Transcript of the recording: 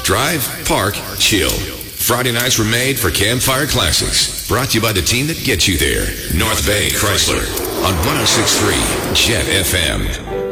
Drive, park, chill. Friday nights were made for Campfire Classics. Brought to you by the team that gets you there. North Bay Chrysler on 106.3 Jet FM.